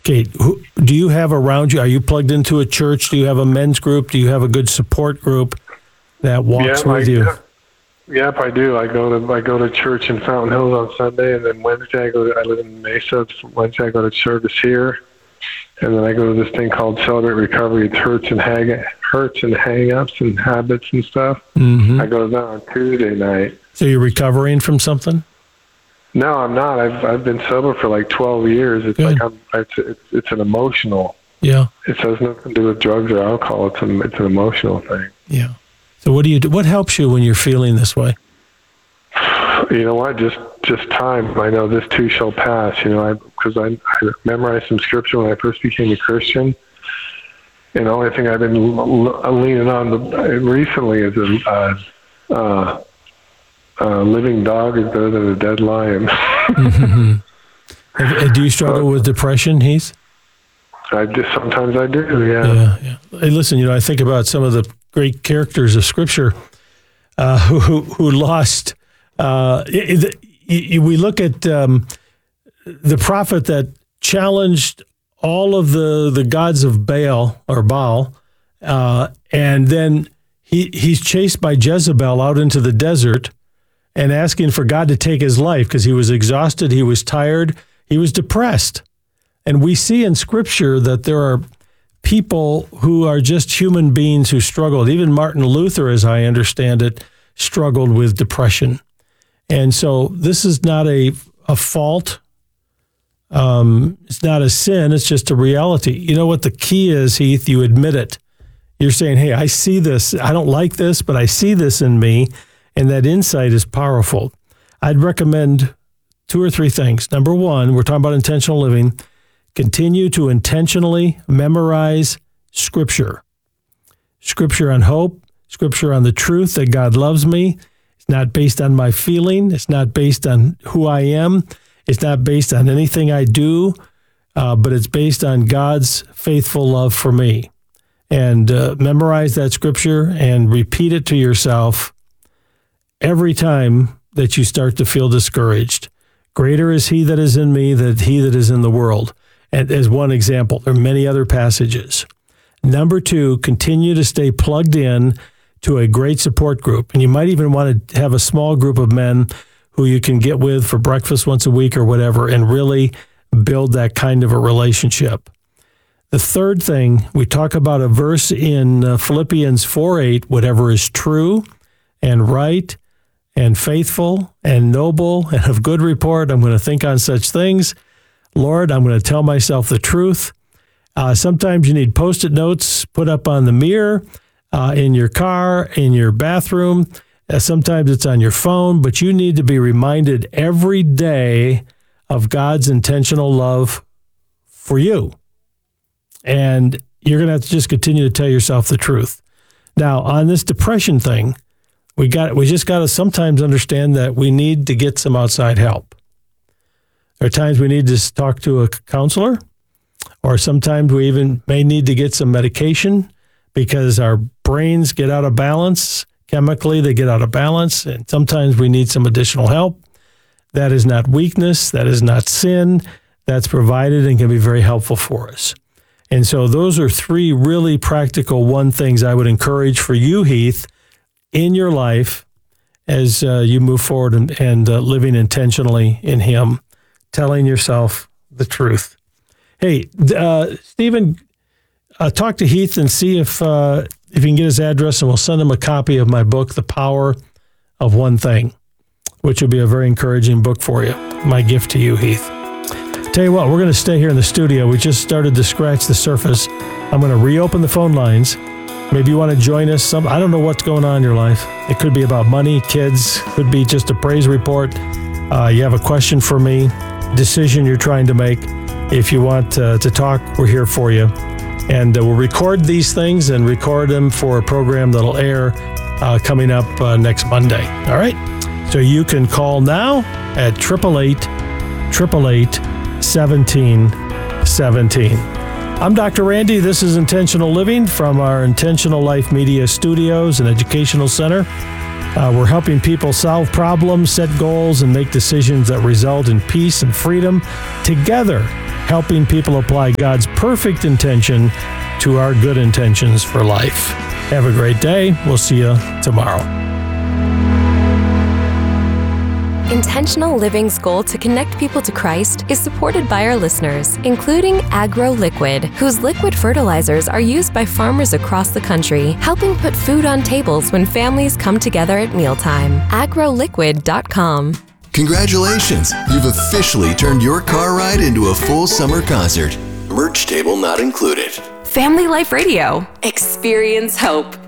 Okay, who do you have around you? Are you plugged into a church? Do you have a men's group? Do you have a good support group that walks with you? Yep, I do. I go to church in Fountain Hills on Sunday, and then Wednesday I live in Mesa. Wednesday I go to service here, and then I go to this thing called Celebrate Recovery. It's hurts and hang-ups and habits and stuff. Mm-hmm. I go to that on Tuesday night. So you're recovering from something? No, I'm not. I've been sober for like 12 years. It's Good. like it's an emotional. Yeah. It has nothing to do with drugs or alcohol. It's an emotional thing. Yeah. So what do you do? What helps you when you're feeling this way? You know what? Just time. I know this too shall pass. Because I memorized some scripture when I first became a Christian, and the only thing I've been leaning on recently is a living dog is better than a dead lion. Mm-hmm. Do you struggle with depression, Heath? Sometimes I do. Yeah. Hey, listen. I think about some of the great characters of Scripture who lost. We look at the prophet that challenged all of the gods of Baal, and then he's chased by Jezebel out into the desert and asking for God to take his life because he was exhausted, he was tired, he was depressed. And we see in Scripture that there are people who are just human beings who struggled. Even Martin Luther, as I understand it, struggled with depression. And so this is not a fault. It's not a sin. It's just a reality. You know what the key is, Heath? You admit it. You're saying, hey, I see this. I don't like this, but I see this in me. And that insight is powerful. I'd recommend 2 or 3 things. Number 1, we're talking about intentional living. Continue to intentionally memorize Scripture. Scripture on hope, Scripture on the truth that God loves me. It's not based on my feeling. It's not based on who I am. It's not based on anything I do, but it's based on God's faithful love for me. And memorize that Scripture and repeat it to yourself every time that you start to feel discouraged. Greater is He that is in me than he that is in the world. And as one example, there are many other passages. Number 2, continue to stay plugged in to a great support group. And you might even want to have a small group of men who you can get with for breakfast once a week or whatever and really build that kind of a relationship. The third thing, we talk about a verse in Philippians 4:8, whatever is true and right and faithful and noble and of good report, I'm going to think on such things. Lord, I'm going to tell myself the truth. Sometimes you need Post-it notes put up on the mirror, in your car, in your bathroom. Sometimes it's on your phone, but you need to be reminded every day of God's intentional love for you. And you're going to have to just continue to tell yourself the truth. Now, on this depression thing, we just got to sometimes understand that we need to get some outside help. There are times we need to talk to a counselor, or sometimes we even may need to get some medication because our brains get out of balance. Chemically, they get out of balance, and sometimes we need some additional help. That is not weakness. That is not sin. That's provided and can be very helpful for us. And so those are 3 really practical things I would encourage for you, Heath, in your life as you move forward and living intentionally in Him, telling yourself the truth. Hey, Stephen, talk to Heath and see if you can get his address, and we'll send him a copy of my book, The Power of One Thing, which will be a very encouraging book for you. My gift to you, Heath. Tell you what, we're going to stay here in the studio. We just started to scratch the surface. I'm going to reopen the phone lines. Maybe you want to join us. I don't know what's going on in your life. It could be about money, kids, could be just a praise report. You have a question for me, decision you're trying to make. If you want to talk, we're here for you. And we'll record these things and record them for a program that'll air coming up next Monday. All right? So you can call now at 888-1717. I'm Dr. Randy. This is Intentional Living from our Intentional Life Media Studios and Educational Center. We're helping people solve problems, set goals, and make decisions that result in peace and freedom together helping people apply God's perfect intention to our good intentions for life. Have a great day. We'll see you tomorrow. Intentional Living's goal to connect people to Christ is supported by our listeners, including AgroLiquid, whose liquid fertilizers are used by farmers across the country, helping put food on tables when families come together at mealtime. agroliquid.com. Congratulations! You've officially turned your car ride into a full summer concert. Merch table not included. Family Life Radio. Experience hope.